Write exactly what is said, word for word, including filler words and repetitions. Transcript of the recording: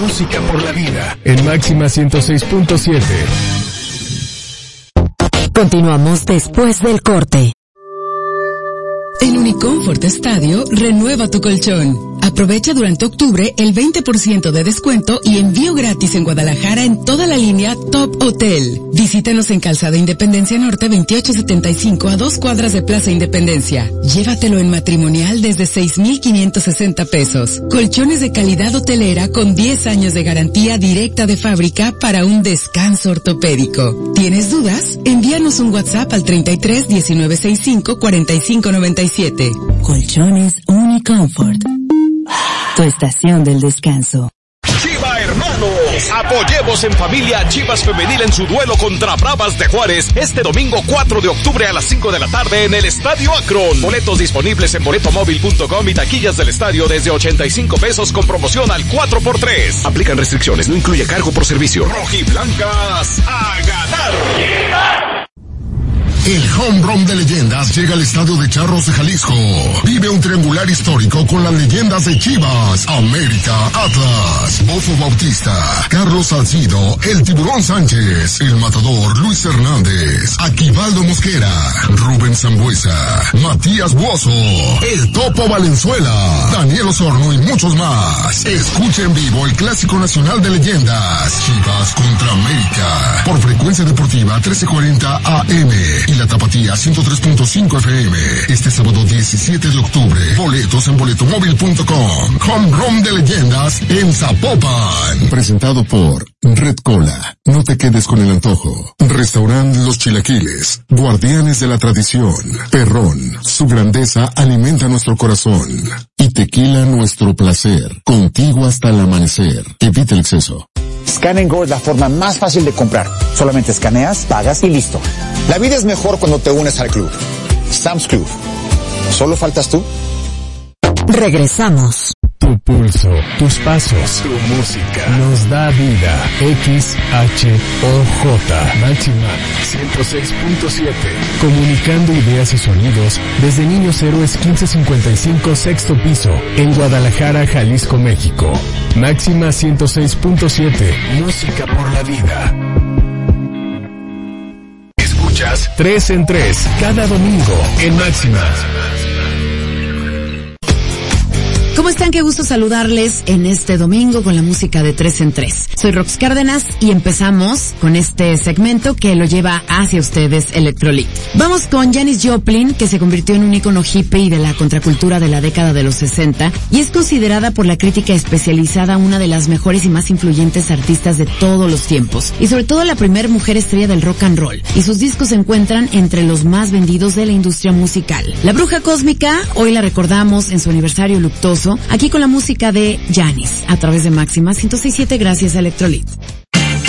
música por la vida. En Máxima ciento seis punto siete. Continuamos después del corte. En Unicomfort Estadio, renueva tu colchón. Aprovecha durante octubre el veinte por ciento de descuento y envío gratis en Guadalajara en toda la línea Top Hotel. Visítanos en Calzada Independencia Norte veintiocho setenta y cinco a dos cuadras de Plaza Independencia. Llévatelo en matrimonial desde seis mil quinientos sesenta pesos. Colchones de calidad hotelera con diez años de garantía directa de fábrica para un descanso ortopédico. ¿Tienes dudas? Envíanos un WhatsApp al treinta y tres diecinueve sesenta y cinco cuarenta y cinco noventa y siete. Colchones Unicomfort. Tu estación del descanso. Chiva Hermanos, apoyemos en familia a Chivas Femenil en su duelo contra Bravas de Juárez este domingo cuatro de octubre a las cinco de la tarde en el Estadio Akron. Boletos disponibles en boletomóvil punto com y taquillas del estadio desde ochenta y cinco pesos con promoción al cuatro por tres. Aplican restricciones, no incluye cargo por servicio. Rojiblancas a ganar. ¡Chivas! El Home Run de Leyendas llega al Estadio de Charros de Jalisco. Vive un triangular histórico con las leyendas de Chivas, América, Atlas, Bofo Bautista, Carlos Salcido, el Tiburón Sánchez, el Matador Luis Hernández, Aquivaldo Mosquera, Rubén Sambuesa, Matías Buoso, el Topo Valenzuela, Daniel Osorno y muchos más. Escucha en vivo el Clásico Nacional de Leyendas, Chivas contra América, por Frecuencia Deportiva trece cuarenta A M. Y la Tapatía ciento tres punto cinco F M. Este sábado diecisiete de octubre. Boletos en boletomóvil punto com. Home Run de Leyendas en Zapopan. Presentado por Red Cola. No te quedes con el antojo. Restaurant Los Chilaquiles. Guardianes de la tradición. Perrón. Su grandeza alimenta nuestro corazón. Y Tequila Nuestro Placer. Contigo hasta el amanecer. Evita el exceso. Scan and Go es la forma más fácil de comprar. Solamente escaneas, pagas y listo. La vida es mejor cuando te unes al club. Sam's Club. ¿Solo faltas tú? Regresamos. Tu pulso, tus pasos, tu música nos da vida. X H O J Máxima ciento seis punto siete. Comunicando ideas y sonidos desde Niños Héroes quince cincuenta y cinco sexto piso en Guadalajara, Jalisco, México. Máxima ciento seis punto siete. Música por la vida. Escuchas tres en tres cada domingo en Máxima. ¿Cómo están? Qué gusto saludarles en este domingo con la música de tres en tres. Soy Rox Cárdenas y empezamos con este segmento que lo lleva hacia ustedes Electrolit. Vamos con Janis Joplin, que se convirtió en un ícono hippie de la contracultura de la década de los sesenta y es considerada por la crítica especializada una de las mejores y más influyentes artistas de todos los tiempos y sobre todo la primer mujer estrella del rock and roll, y sus discos se encuentran entre los más vendidos de la industria musical. La bruja cósmica, hoy la recordamos en su aniversario luctuoso, aquí con la música de Janis, a través de Máxima ciento seis punto siete, gracias a Electrolit.